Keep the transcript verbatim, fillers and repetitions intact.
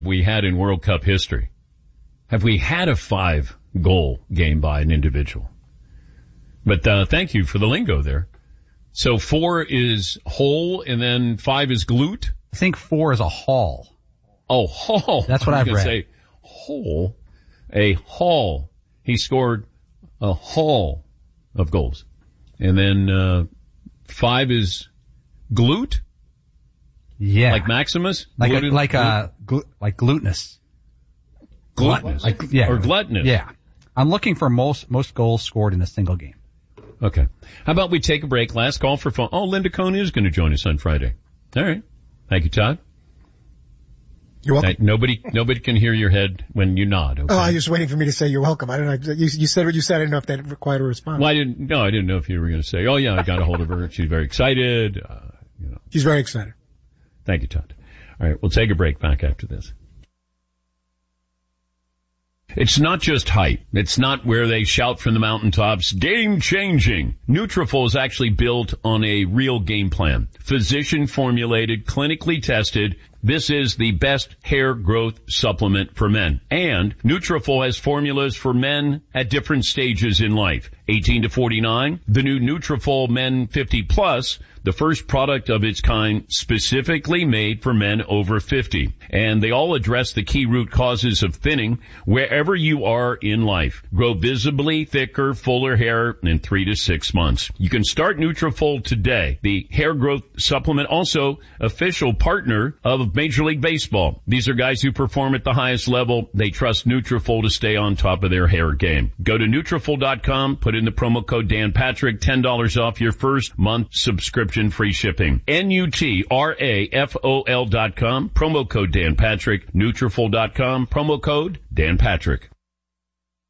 we had in World Cup history. Have we had a five-goal game by an individual? But uh thank you for the lingo there. So four is hole, and then five is glute? I think four is a haul. Oh, haul. That's what I've read. Say hole, a haul. He scored a haul of goals. And then uh five is glute? Yeah. Like Maximus? Like Gluten- a, like a, glu- like glutinous. Gluttonous. Like, yeah. Or gluttonous. Yeah. I'm looking for most, most goals scored in a single game. Okay. How about we take a break? Last call for phone. Oh, Linda Cohn is going to join us on Friday. All right. Thank you, Todd. You're welcome. Right, nobody, nobody can hear your head when you nod. Okay? Oh, I was waiting for me to say you're welcome. I don't know. You, you said what you said. I didn't know if that required a response. Well, I didn't, no, I didn't know if you were going to say, oh yeah, I got a hold of her. She's very excited. Uh, you know. She's very excited. Thank you, Todd. All right. We'll take a break back after this. It's not just hype. It's not where they shout from the mountaintops, game changing. Nutrafol is actually built on a real game plan. Physician formulated, clinically tested. This is the best hair growth supplement for men. And Nutrafol has formulas for men at different stages in life. eighteen to forty-nine, the new Nutrafol Men fifty plus, the first product of its kind specifically made for men over fifty. And they all address the key root causes of thinning wherever you are in life. Grow visibly thicker, fuller hair in three to six months. You can start Nutrafol today. The hair growth supplement, also official partner of Major League Baseball. These are guys who perform at the highest level. They trust Nutrafol to stay on top of their hair game. Go to Nutrafol dot com, put in the promo code Dan Patrick, ten dollars off your first month subscription, free shipping. N U T R A F O L dot com, promo code Dan Patrick, Nutrafol dot com, promo code Dan Patrick.